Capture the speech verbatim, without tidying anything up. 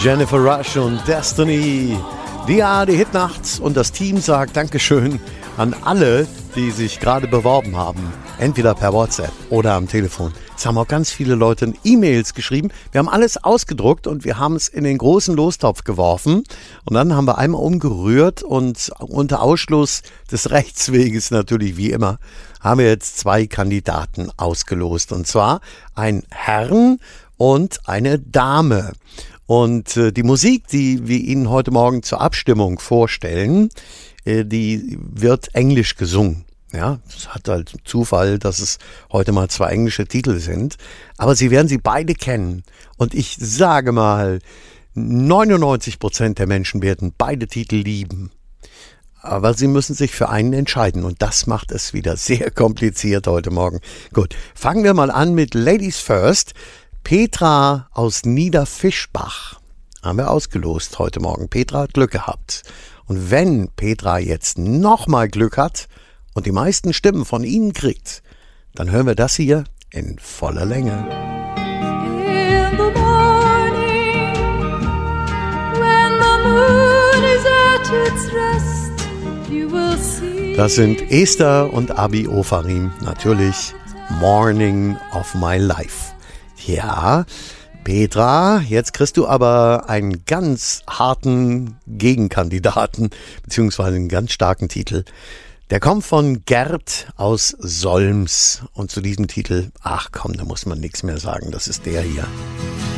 Jennifer Rush und Destiny. Die A R D-Hitnacht und das Team sagt Dankeschön an alle, die sich gerade beworben haben. Entweder per WhatsApp oder am Telefon. Es haben auch ganz viele Leute E-Mails geschrieben. Wir haben alles ausgedruckt und wir haben es in den großen Lostopf geworfen. Und dann haben wir einmal umgerührt und unter Ausschluss des Rechtsweges natürlich wie immer haben wir jetzt zwei Kandidaten ausgelost. Und zwar ein Herrn und eine Dame. Und äh, die Musik, die wir Ihnen heute Morgen zur Abstimmung vorstellen, äh, die wird englisch gesungen. Ja, es hat halt Zufall, dass es heute mal zwei englische Titel sind. Aber Sie werden sie beide kennen. Und ich sage mal, neunundneunzig Prozent der Menschen werden beide Titel lieben. Aber Sie müssen sich für einen entscheiden. Und das macht es wieder sehr kompliziert heute Morgen. Gut, fangen wir mal an mit Ladies First. Petra aus Niederfischbach haben wir ausgelost heute Morgen. Petra hat Glück gehabt. Und wenn Petra jetzt nochmal Glück hat und die meisten Stimmen von Ihnen kriegt, dann hören wir das hier in voller Länge. In the morning, when the moon is at its rest, you will see. Das sind Esther und Abi Ofarim. Natürlich Morning of My Life. Ja, Petra, jetzt kriegst du aber einen ganz harten Gegenkandidaten, beziehungsweise einen ganz starken Titel. Der kommt von Gerd aus Solms. Und zu diesem Titel, ach komm, da muss man nichts mehr sagen, das ist der hier.